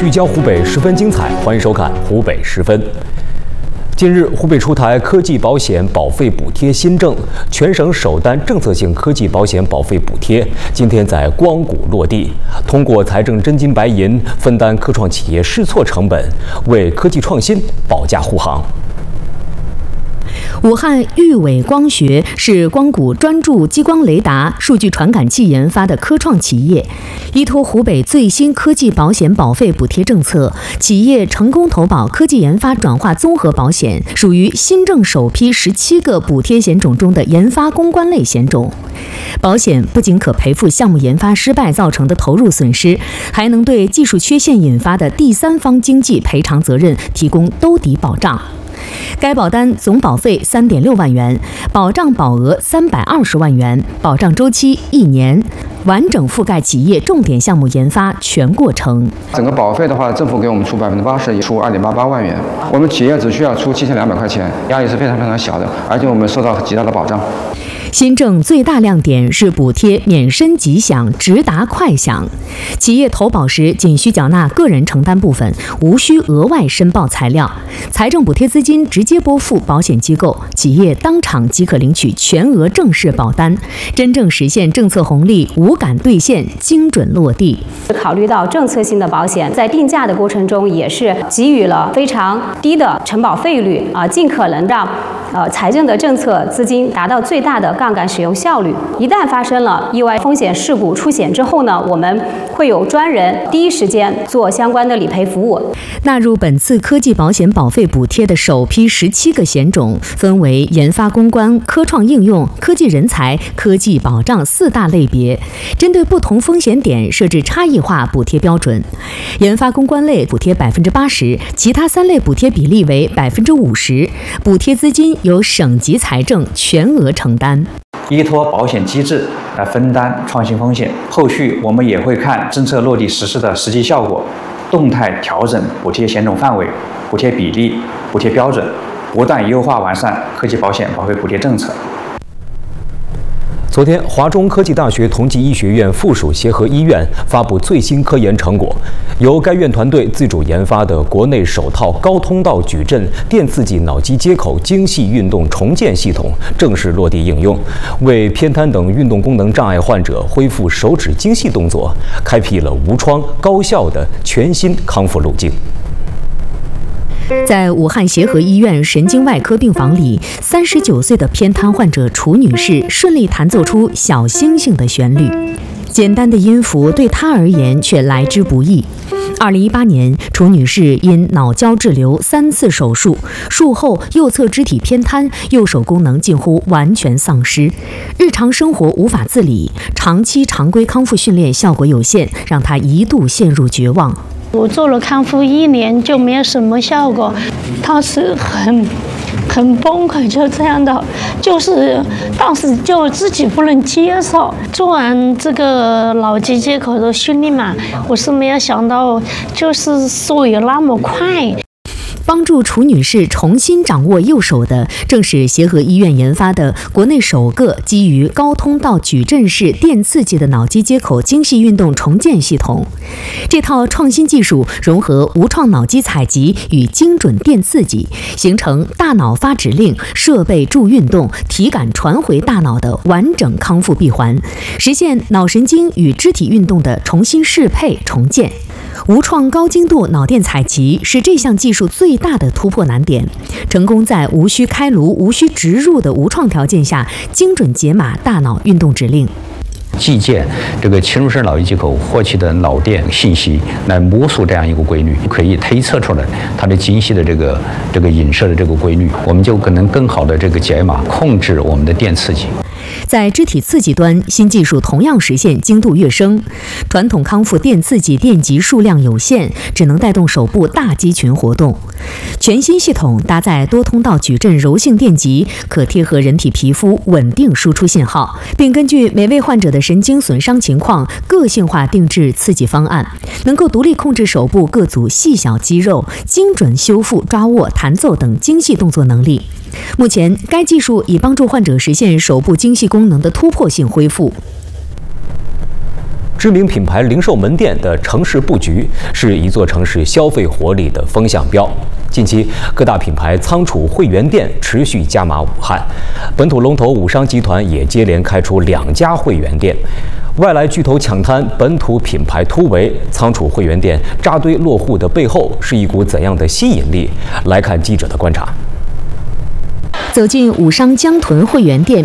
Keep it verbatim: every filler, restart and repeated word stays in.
聚焦湖北，十分精彩，欢迎收看湖北十分。近日，湖北出台科技保险保费补贴新政，全省首单政策性科技保险保费补贴今天在光谷落地。通过财政真金白银分担科创企业试错成本，为科技创新保驾护航。 武汉豫伟光学是光谷专注激光雷达、数据传感器研发的科创企业，依托湖北最新科技保险保费补贴政策，企业成功投保科技研发转化综合保险，属于新政首批十七个补贴险种中的研发攻关类险种。保险不仅可赔付项目研发失败造成的投入损失，还能对技术缺陷引发的第三方经济赔偿责任提供兜底保障。该保单总保费三点六万元，保障保额三百二十万元，保障周期一年，完整覆盖企业重点项目研发全过程。 整个保费的话，政府给我们出百分之八十，出二点八八万元，我们企业只需要出七千两百块钱，压力是非常非常小的，而且我们受到极大的保障。 新政最大亮点是补贴免申即享，直达快享。企业投保时仅需缴纳个人承担部分，无需额外申报材料。财政补贴资金直接拨付保险机构，企业当场即可领取全额正式保单，真正实现政策红利无感兑现，精准落地。 考虑到政策性的保险在定价的过程中，也是给予了非常低的承保费率啊，尽可能让呃财政的政策资金达到最大的杠杆使用效率。一旦发生了意外风险事故出险之后呢，我们会有专人第一时间做相关的理赔服务。 纳入本次科技保险保费补贴的首批十七个险种，分为研发攻关、科创应用、科技人才、科技保障四大类别，针对不同风险点设置差异化补贴标准。研发攻关类补贴百分之八十，其他三类补贴比例为百分之五十，补贴资金由省级财政全额承担。 依托保险机制来分担创新风险，后续我们也会看政策落地实施的实际效果，动态调整补贴险种范围、补贴比例、补贴标准，不断优化完善科技保险保费补贴政策。 昨天，华中科技大学同济医学院附属协和医院发布最新科研成果，由该院团队自主研发的国内首套高通道矩阵电刺激脑机接口精细运动重建系统正式落地应用，为偏瘫等运动功能障碍患者恢复手指精细动作，开辟了无创高效的全新康复路径。 在武汉协和医院神经外科病房里，三十九岁的偏瘫患者楚女士顺利弹奏出小星星的旋律。简单的音符对她而言却来之不易。二零一八年，楚女士因脑胶质瘤三次手术，术后右侧肢体偏瘫，右手功能近乎完全丧失，日常生活无法自理，长期常规康复训练效果有限，让她一度陷入绝望。 我做了康复一年就没有什么效果，当时很很崩溃，就这样的，就是当时就自己不能接受。做完这个脑机接口的训练嘛，我是没有想到就是速有那么快。 帮助楚女士重新掌握右手的，正是协和医院研发的国内首个基于高通道矩阵式电刺激的脑机接口精细运动重建系统。这套创新技术融合无创脑机采集与精准电刺激，形成大脑发指令、设备助运动、体感传回大脑的完整康复闭环，实现脑神经与肢体运动的重新适配重建。无创高精度脑电采集是这项技术最大的突破难点，成功在无需开颅、无需植入的无创条件下，精准解码大脑运动指令。 借鉴这个侵入式脑机接口获取的脑电信息，来摸索这样一个规律，可以推测出来它的精细的这个这个影射的这个规律，我们就可能更好的这个解码控制我们的电刺激。 在肢体刺激端，新技术同样实现精度跃升。传统康复电刺激电极数量有限，只能带动手部大肌群活动。全新系统搭载多通道矩阵柔性电极，可贴合人体皮肤稳定输出信号，并根据每位患者的神经损伤情况个性化定制刺激方案，能够独立控制手部各组细小肌肉，精准修复抓握、弹奏等精细动作能力。目前，该技术已帮助患者实现手部精细功能的突破性恢复。 知名品牌零售门店的城市布局，是一座城市消费活力的风向标。近期，各大品牌仓储会员店持续加码武汉，本土龙头武商集团也接连开出两家会员店。外来巨头抢滩，本土品牌突围，仓储会员店扎堆落户的背后是一股怎样的吸引力？来看记者的观察。 走进武商江屯会员店，